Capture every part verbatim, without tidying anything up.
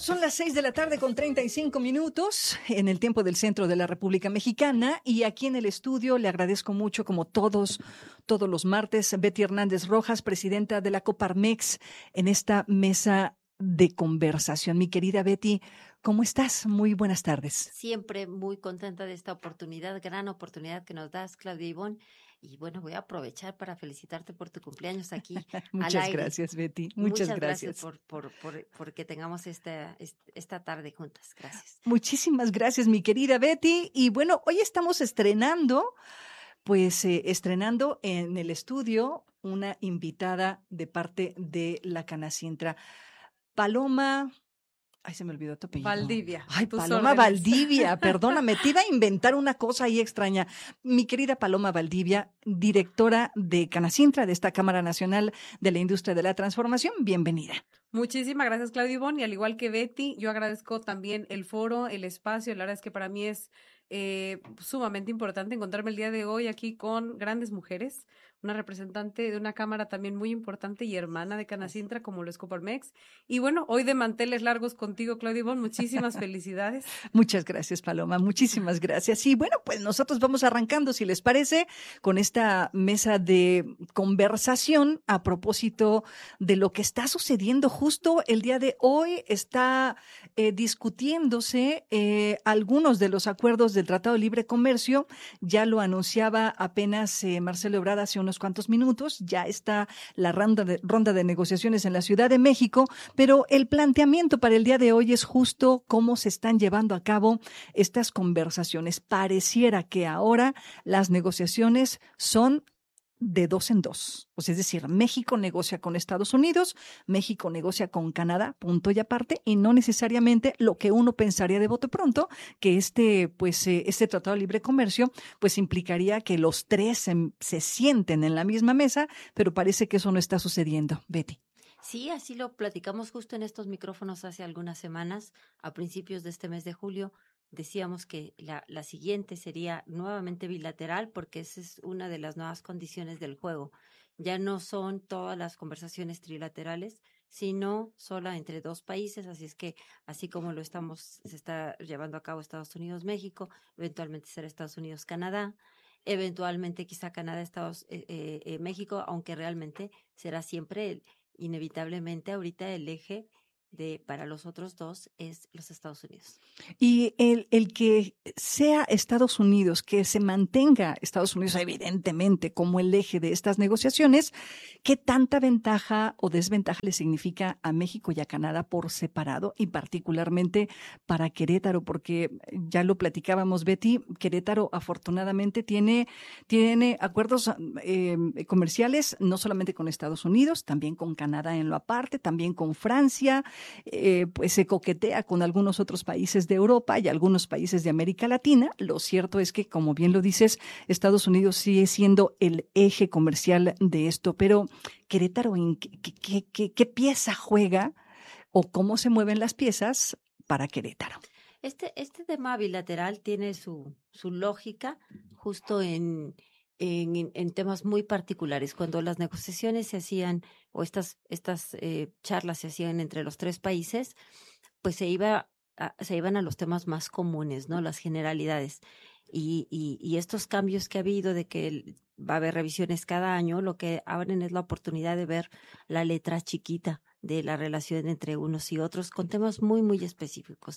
Son las seis de la tarde con treinta y cinco minutos en el tiempo del centro de la República Mexicana, y aquí en el estudio le agradezco mucho, como todos, todos los martes, Betty Hernández Rojas, presidenta de la Coparmex, en esta mesa de conversación. Mi querida Betty, ¿cómo estás? Muy buenas tardes. Siempre muy contenta de esta oportunidad, gran oportunidad que nos das, Claudia Ivonne. Y bueno, voy a aprovechar para felicitarte por tu cumpleaños aquí Muchas al aire. gracias, Betty. Muchas, Muchas gracias. gracias por, por, por, por que tengamos esta, esta tarde juntas. Gracias. Muchísimas gracias, mi querida Betty. Y bueno, hoy estamos estrenando, pues eh, estrenando en el estudio una invitada de parte de la Canacintra, Paloma. Ay, se me olvidó tu apellido. Valdivia. Ay, tus Paloma órdenes. Valdivia, perdóname, te iba a inventar una cosa ahí extraña. Mi querida Paloma Valdivia, directora de Canacintra, de esta Cámara Nacional de la Industria de la Transformación, bienvenida. Muchísimas gracias, Claudia Ivonne, y al igual que Betty, yo agradezco también el foro, el espacio. La verdad es que para mí es eh, sumamente importante encontrarme el día de hoy aquí con grandes mujeres, una representante de una cámara también muy importante y hermana de Canacintra como lo es Coparmex. Y bueno, hoy de manteles largos contigo, Claudia Ivonne, muchísimas felicidades. Muchas gracias, Paloma, muchísimas gracias. Y bueno, pues nosotros vamos arrancando, si les parece, con esta mesa de conversación a propósito de lo que está sucediendo justo el día de hoy. Está eh, discutiéndose eh, algunos de los acuerdos del Tratado de Libre Comercio. Ya lo anunciaba apenas eh, Marcelo Ebrard hace unos cuantos minutos. Ya está la ronda de, ronda de negociaciones en la Ciudad de México, pero el planteamiento para el día de hoy es justo cómo se están llevando a cabo estas conversaciones. Pareciera que ahora las negociaciones son de dos en dos. O sea, es decir, México negocia con Estados Unidos, México negocia con Canadá, punto y aparte, y no necesariamente lo que uno pensaría de bote pronto, que este, pues, eh, este Tratado de Libre Comercio, pues implicaría que los tres se, se sienten en la misma mesa, pero parece que eso no está sucediendo. Betty. Sí, así lo platicamos justo en estos micrófonos hace algunas semanas, a principios de este mes de julio. Decíamos que la, la siguiente sería nuevamente bilateral, porque esa es una de las nuevas condiciones del juego. Ya no son todas las conversaciones trilaterales, sino sola entre dos países. Así es que, así como lo estamos, se está llevando a cabo Estados Unidos-México, eventualmente será Estados Unidos-Canadá, eventualmente quizá Canadá-Estados eh, eh, eh, México, aunque realmente será siempre el, inevitablemente ahorita el eje de para los otros dos es los Estados Unidos. Y el, el que sea Estados Unidos, que se mantenga Estados Unidos evidentemente como el eje de estas negociaciones, ¿qué tanta ventaja o desventaja le significa a México y a Canadá por separado, y particularmente para Querétaro? Porque ya lo platicábamos, Betty, Querétaro afortunadamente tiene, tiene acuerdos eh, comerciales no solamente con Estados Unidos, también con Canadá en lo aparte, también con Francia. Eh, pues se coquetea con algunos otros países de Europa y algunos países de América Latina. Lo cierto es que, como bien lo dices, Estados Unidos sigue siendo el eje comercial de esto, pero Querétaro, ¿en qué, qué, qué, qué pieza juega o cómo se mueven las piezas para Querétaro? Este, este tema bilateral tiene su, su lógica justo en, en, en temas muy particulares. Cuando las negociaciones se hacían o estas, estas eh, charlas se hacían entre los tres países, pues se iba a, se iban a los temas más comunes, ¿no? Las generalidades. Y, y, y estos cambios que ha habido de que el, va a haber revisiones cada año, lo que abren es la oportunidad de ver la letra chiquita de la relación entre unos y otros con temas muy, muy específicos.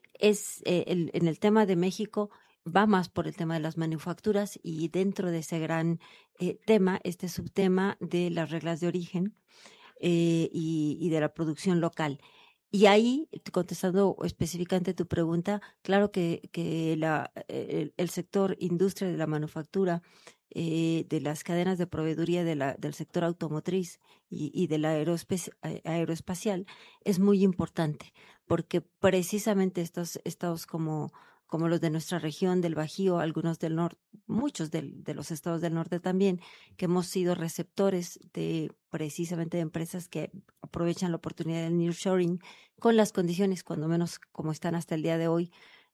Es eh, el, en el tema de México va más por el tema de las manufacturas, y dentro de ese gran eh, tema, este subtema de las reglas de origen eh, y, y de la producción local. Y ahí, contestando específicamente tu pregunta, claro que, que la, el, el sector industria de la manufactura, eh, de las cadenas de proveeduría de la, del sector automotriz y, y de la aerospe- aeroespacial es muy importante, porque precisamente estos estados como, como los de nuestra región del Bajío, algunos del norte, muchos del, de los estados del norte también, que hemos sido receptores de precisamente de empresas que aprovechan la oportunidad del nearshoring con las condiciones, cuando menos como están hasta el día de hoy,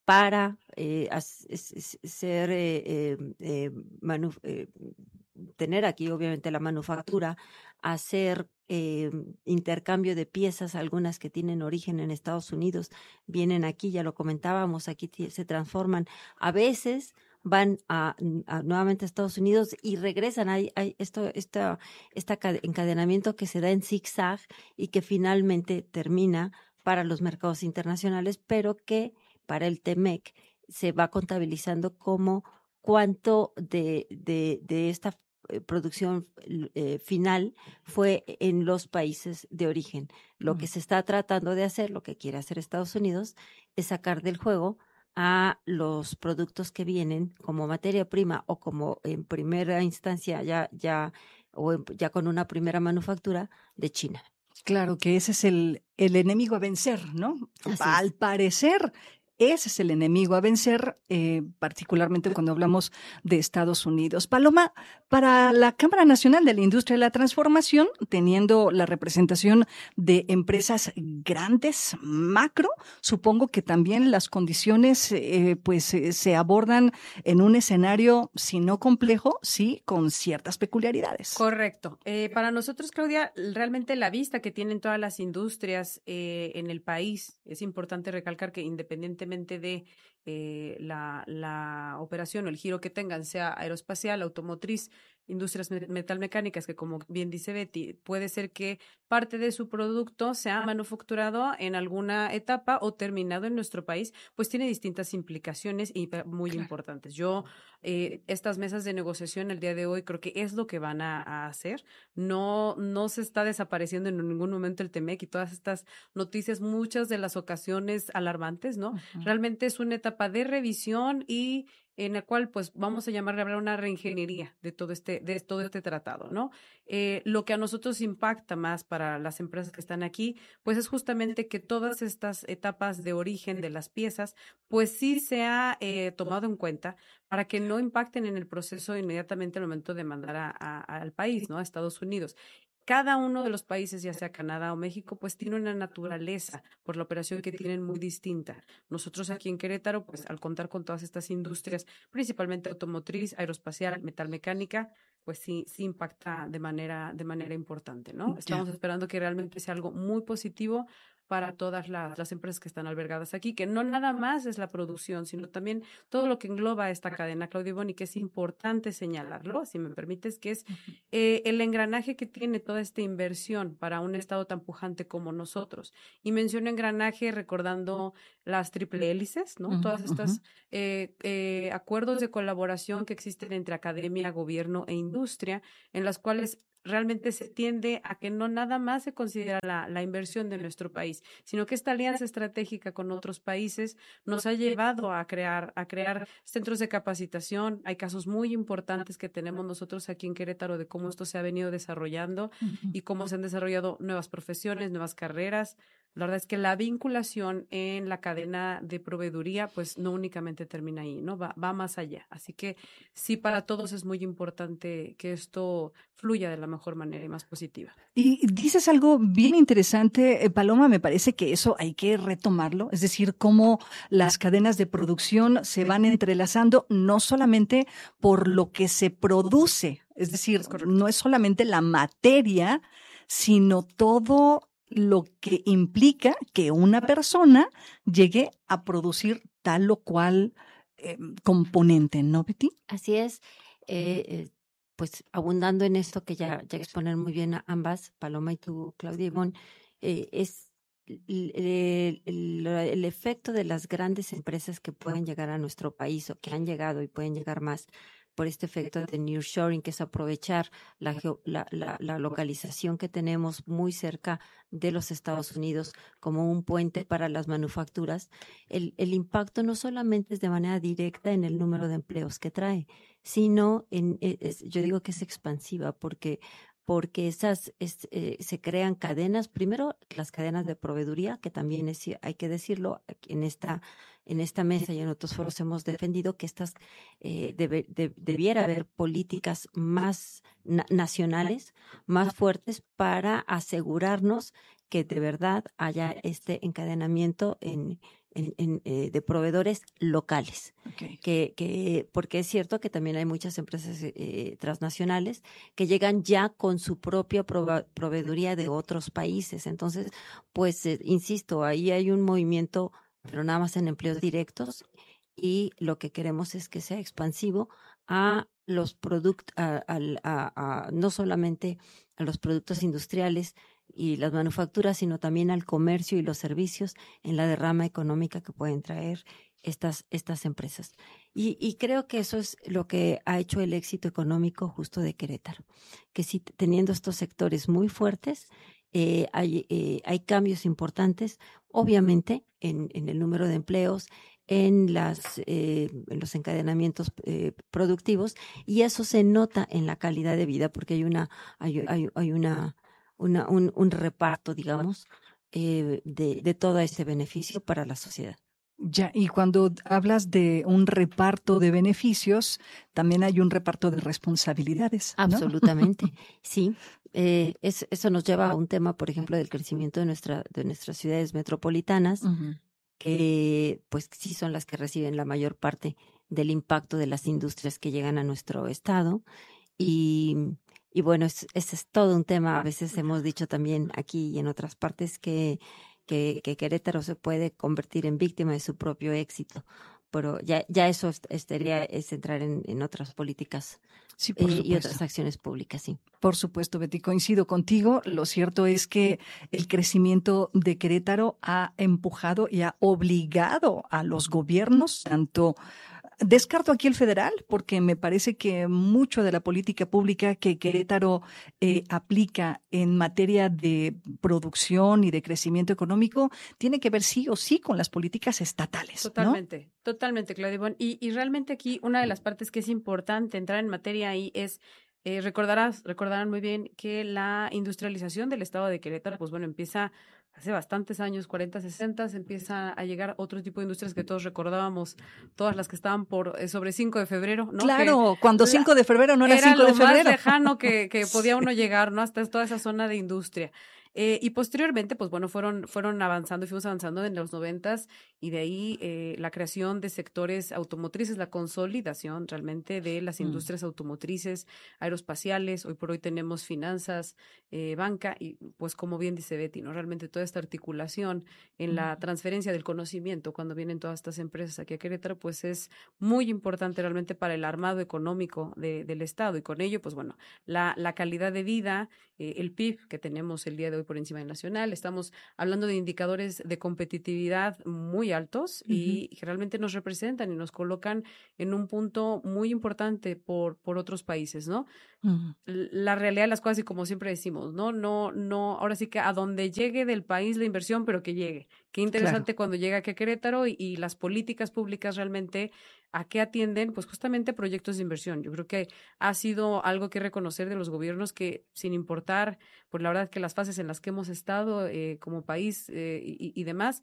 para eh, as, es, ser eh, eh, eh, manu, eh, tener aquí obviamente la manufactura, hacer eh, intercambio de piezas, algunas que tienen origen en Estados Unidos, vienen aquí, ya lo comentábamos, aquí se transforman, a veces van a, a nuevamente a Estados Unidos y regresan. Hay, hay esto, esta, este encadenamiento que se da en zigzag y que finalmente termina para los mercados internacionales, pero que para el T M E C se va contabilizando como cuánto de, de, de esta producción eh, final fue en los países de origen. Lo que se está tratando de hacer, lo que quiere hacer Estados Unidos, es sacar del juego a los productos que vienen como materia prima o como en primera instancia ya, ya, o en, ya con una primera manufactura de China. Claro que ese es el, el enemigo a vencer, ¿no? Así Al es. parecer, ese es el enemigo a vencer, eh, particularmente cuando hablamos de Estados Unidos. Paloma, para la Cámara Nacional de la Industria de la Transformación, teniendo la representación de empresas grandes, macro, supongo que también las condiciones eh, pues eh, se abordan en un escenario, si no complejo, sí con ciertas peculiaridades. Correcto. Eh, para nosotros, Claudia, realmente la vista que tienen todas las industrias eh, en el país, es importante recalcar que independientemente de eh, la, la operación o el giro que tengan, sea aeroespacial, automotriz, industrias metalmecánicas, que como bien dice Betty, puede ser que parte de su producto sea manufacturado en alguna etapa o terminado en nuestro país, pues tiene distintas implicaciones y muy claro. importantes. Yo, eh, estas mesas de negociación el día de hoy creo que es lo que van a, a hacer. No, no se está desapareciendo en ningún momento el T M E C y todas estas noticias, muchas de las ocasiones alarmantes, ¿no? Uh-huh. Realmente es una etapa de revisión y en la cual pues vamos a llamarle a una reingeniería de todo este, de todo este tratado, ¿no? Eh, lo que a nosotros impacta más para las empresas que están aquí, pues es justamente que todas estas etapas de origen de las piezas, pues sí se ha eh, tomado en cuenta para que no impacten en el proceso inmediatamente al momento de mandar a, a, al país, ¿no? A Estados Unidos. Cada uno de los países, ya sea Canadá o México, pues tiene una naturaleza por la operación que tienen muy distinta. Nosotros aquí en Querétaro, pues al contar con todas estas industrias, principalmente automotriz, aeroespacial, metalmecánica, pues sí, sí impacta de manera, de manera importante, ¿no? Estamos yeah. esperando que realmente sea algo muy positivo para todas las, las empresas que están albergadas aquí, que no nada más es la producción, sino también todo lo que engloba esta cadena, Claudia Ivonne, y que es importante señalarlo, si me permites, que es eh, el engranaje que tiene toda esta inversión para un estado tan pujante como nosotros. Y menciono engranaje recordando las triple hélices, ¿no? Uh-huh, Todas estas uh-huh. eh, eh, acuerdos de colaboración que existen entre academia, gobierno e industria, en las cuales realmente se tiende a que no nada más se considera la, la inversión de nuestro país, sino que esta alianza estratégica con otros países nos ha llevado a crear, a crear centros de capacitación. Hay casos muy importantes que tenemos nosotros aquí en Querétaro de cómo esto se ha venido desarrollando uh-huh. y cómo se han desarrollado nuevas profesiones, nuevas carreras. La verdad es que la vinculación en la cadena de proveeduría, pues no únicamente termina ahí, ¿no? Va, va más allá. Así que sí, para todos es muy importante que esto fluya de la mejor manera y más positiva. Y dices algo bien interesante, Paloma, me parece que eso hay que retomarlo, es decir, cómo las cadenas de producción se van entrelazando, no solamente por lo que se produce, es decir, es no es solamente la materia, sino todo lo que implica que una persona llegue a producir tal o cual eh, componente, ¿no, Betty? Así es. Eh, eh, pues abundando en esto que ya, ya exponen muy bien a ambas, Paloma y tú, Claudia Ivonne, eh, es el, el, el, el efecto de las grandes empresas que pueden llegar a nuestro país o que han llegado y pueden llegar más por este efecto de nearshoring, que es aprovechar la, la, la, la localización que tenemos muy cerca de los Estados Unidos como un puente para las manufacturas. El, el impacto no solamente es de manera directa en el número de empleos que trae, sino en, es, yo digo que es expansiva porque porque esas es, eh, se crean cadenas, primero las cadenas de proveeduría, que también es, hay que decirlo, en esta en esta mesa y en otros foros hemos defendido que estas eh, debe, de, debiera haber políticas más na- nacionales, más fuertes para asegurarnos que de verdad haya este encadenamiento en, en, en, eh, de proveedores locales. Okay. Que, que, porque es cierto que también hay muchas empresas eh, transnacionales que llegan ya con su propia prove- proveeduría de otros países. Entonces, pues, eh, insisto, ahí hay un movimiento, pero nada más en empleos directos, y lo que queremos es que sea expansivo a los productos, a, a, a, a, no solamente a los productos industriales y las manufacturas, sino también al comercio y los servicios en la derrama económica que pueden traer estas, estas empresas. Y, y creo que eso es lo que ha hecho el éxito económico justo de Querétaro, que sí, teniendo estos sectores muy fuertes, eh, hay, eh, hay cambios importantes, obviamente, en, en el número de empleos, en, las, eh, en los encadenamientos eh, productivos, y eso se nota en la calidad de vida, porque hay una, hay, hay, hay una, una un, un reparto, digamos, eh, de, de todo este beneficio para la sociedad. Ya, y cuando hablas de un reparto de beneficios, también hay un reparto de responsabilidades, ¿no? Absolutamente, sí. Eh, es, eso nos lleva a un tema, por ejemplo, del crecimiento de, nuestra, de nuestras ciudades metropolitanas, uh-huh. que pues sí son las que reciben la mayor parte del impacto de las industrias que llegan a nuestro estado. Y, y bueno, ese es, es todo un tema. A veces hemos dicho también aquí y en otras partes que Que, que Querétaro se puede convertir en víctima de su propio éxito, pero ya, ya eso estaría es entrar en, en otras políticas sí, por eh, supuesto. y otras acciones públicas, sí. Por supuesto, Betty, coincido contigo. Lo cierto es que el crecimiento de Querétaro ha empujado y ha obligado a los gobiernos, tanto descarto aquí el federal, porque me parece que mucho de la política pública que Querétaro eh, aplica en materia de producción y de crecimiento económico tiene que ver sí o sí con las políticas estatales. Totalmente, ¿no? totalmente, Claudia Ivonne. Y, y realmente aquí una de las partes que es importante entrar en materia ahí es, eh, recordarás, recordarán muy bien que la industrialización del estado de Querétaro, pues bueno, empieza hace bastantes años, cuarenta, sesenta, empieza a llegar otro tipo de industrias que todos recordábamos, todas las que estaban por eh, sobre cinco de febrero, ¿no? Claro, que cuando cinco de febrero no era cinco de febrero. Era lo más lejano que, que podía uno llegar, ¿no? Hasta toda esa zona de industria. Eh, y posteriormente, pues bueno, fueron, fueron avanzando y fuimos avanzando en los noventas, y de ahí eh, la creación de sectores automotrices, la consolidación realmente de las mm. industrias automotrices, aeroespaciales. Hoy por hoy tenemos finanzas, eh, banca, y pues como bien dice Betty, ¿no? Realmente toda esta articulación en mm. la transferencia del conocimiento cuando vienen todas estas empresas aquí a Querétaro, pues es muy importante realmente para el armado económico de, del Estado, y con ello, pues bueno, la, la calidad de vida, eh, el P I B que tenemos el día de hoy por encima del nacional. Estamos hablando de indicadores de competitividad muy altos uh-huh. y que realmente nos representan y nos colocan en un punto muy importante por, por otros países, ¿no? Uh-huh. La realidad de las cosas, y como siempre decimos, ¿no? No, no, ahora sí que a donde llegue del país la inversión, pero que llegue. Qué interesante claro. cuando llega aquí a Querétaro, y, y las políticas públicas realmente ¿a qué atienden? Pues justamente proyectos de inversión. Yo creo que ha sido algo que reconocer de los gobiernos, que sin importar, pues la verdad que las fases en las que hemos estado eh, como país eh, y, y demás,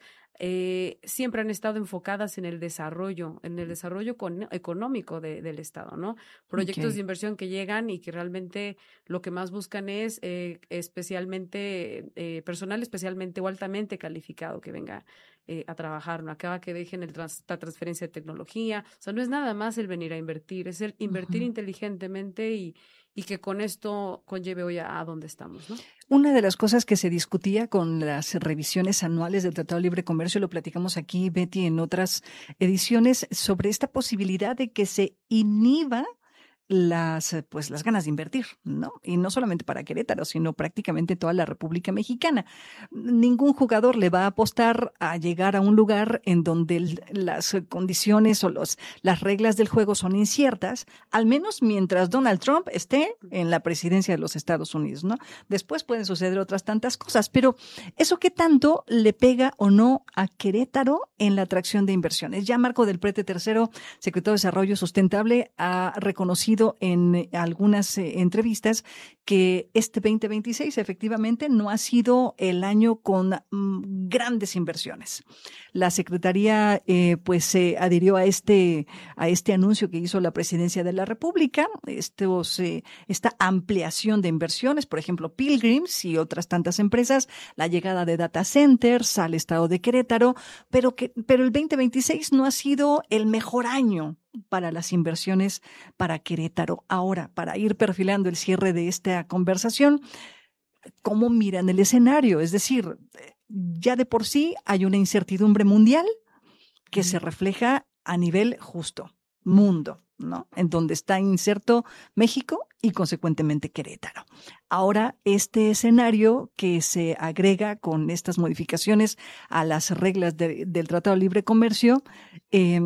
eh, siempre han estado enfocadas en el desarrollo, en el desarrollo con, económico de, del Estado, ¿no? Proyectos okay. de inversión que llegan y que realmente lo que más buscan es eh, especialmente, eh, personal especialmente o altamente calificado que venga Eh, a trabajar, no acaba que dejen el trans, la transferencia de tecnología. O sea, no es nada más el venir a invertir, es el invertir uh-huh. inteligentemente y, y que con esto conlleve hoy a, a dónde estamos, ¿no? Una de las cosas que se discutía con las revisiones anuales del Tratado de Libre Comercio, lo platicamos aquí, Betty, en otras ediciones, sobre esta posibilidad de que se inhiba las pues las ganas de invertir, ¿no? Y no solamente para Querétaro, sino prácticamente toda la República Mexicana. Ningún jugador le va a apostar a llegar a un lugar en donde el, las condiciones o los, las reglas del juego son inciertas, al menos mientras Donald Trump esté en la presidencia de los Estados Unidos, ¿no? Después pueden suceder otras tantas cosas, pero ¿eso qué tanto le pega o no a Querétaro en la atracción de inversiones? Ya Marco del Prete tercero, secretario de Desarrollo Sustentable, ha reconocido en algunas eh, entrevistas que este veinte veintiséis efectivamente no ha sido el año con mm, grandes inversiones. La Secretaría eh, pues se adhirió a este, a este anuncio que hizo la Presidencia de la República, estos, eh, esta ampliación de inversiones, por ejemplo, Pilgrims y otras tantas empresas, la llegada de data centers al estado de Querétaro, pero, que, pero el veinte veintiséis no ha sido el mejor año para las inversiones para Querétaro. Ahora, para ir perfilando el cierre de esta conversación, ¿cómo miran el escenario? Es decir, ya de por sí hay una incertidumbre mundial que se refleja a nivel justo, mundo, ¿no? En donde está inserto México y consecuentemente Querétaro. Ahora, este escenario que se agrega con estas modificaciones a las reglas de, del Tratado de Libre Comercio, eh,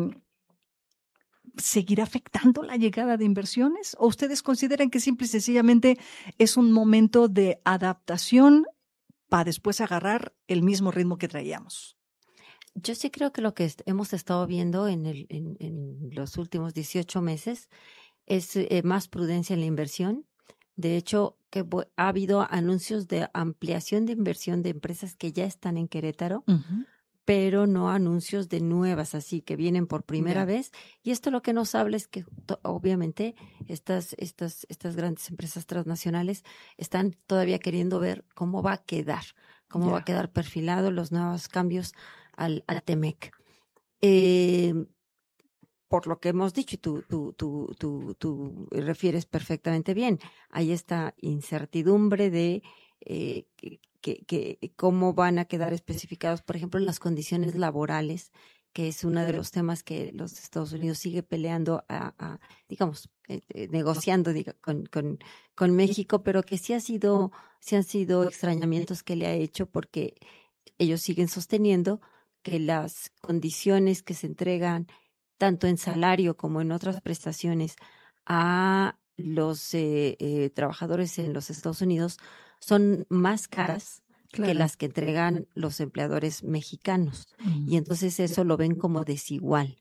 ¿seguirá afectando la llegada de inversiones? ¿O ustedes consideran que simple y sencillamente es un momento de adaptación para después agarrar el mismo ritmo que traíamos? Yo sí creo que lo que est- hemos estado viendo en, el, en, en los últimos dieciocho meses es eh, más prudencia en la inversión. De hecho, que bu- ha habido anuncios de ampliación de inversión de empresas que ya están en Querétaro, Uh-huh. pero no anuncios de nuevas, así que vienen por primera Ya. vez. Y esto lo que nos habla es que to- obviamente estas, estas, estas grandes empresas transnacionales están todavía queriendo ver cómo va a quedar, cómo Ya. va a quedar perfilado los nuevos cambios al, al Temec. Eh, por lo que hemos dicho, y tú, tú, tú, tú, tú refieres perfectamente bien, hay esta incertidumbre de eh, que, que, que cómo van a quedar especificados, por ejemplo, las condiciones laborales, que es uno de los temas que los Estados Unidos sigue peleando, a, a, digamos, eh, eh, negociando diga, con, con, con México, pero que sí ha sido, sí han sido extrañamientos que le ha hecho, porque ellos siguen sosteniendo que las condiciones que se entregan tanto en salario como en otras prestaciones a los eh, eh, trabajadores en los Estados Unidos son más caras Claro. que las que entregan los empleadores mexicanos. Uh-huh. Y entonces eso lo ven como desigual.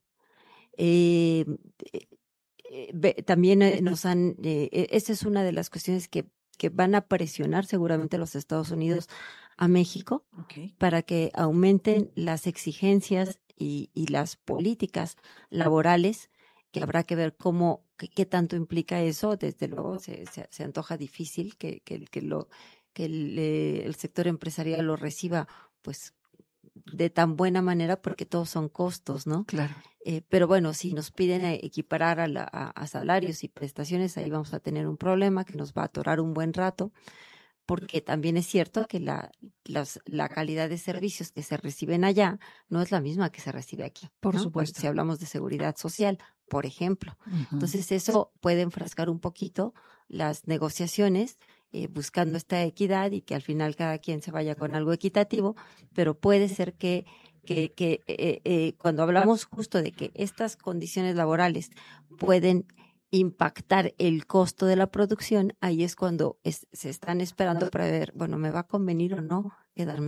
Eh, eh, eh, ve- también eh, nos han, eh, eh, esa es una de las cuestiones que, que van a presionar seguramente los Estados Unidos a México Okay. para que aumenten las exigencias y, y las políticas laborales, que habrá que ver cómo, qué, qué tanto implica eso. Desde luego se, se, se antoja difícil que, que, que, lo, que el, eh, el sector empresarial lo reciba pues de tan buena manera, porque todos son costos, ¿no? Claro. Eh, pero bueno, si nos piden eh, equiparar a, la, a, a salarios y prestaciones, ahí vamos a tener un problema que nos va a atorar un buen rato, porque también es cierto que la, las, la calidad de servicios que se reciben allá no es la misma que se recibe aquí. Por ¿no? supuesto. Cuando, si hablamos de seguridad social, por ejemplo. Uh-huh. Entonces eso puede enfrascar un poquito las negociaciones, eh, buscando esta equidad y que al final cada quien se vaya con algo equitativo, pero puede ser que, que, que eh, eh, cuando hablamos justo de que estas condiciones laborales pueden impactar el costo de la producción, ahí es cuando es, se están esperando para ver, bueno, ¿me va a convenir o no quedarme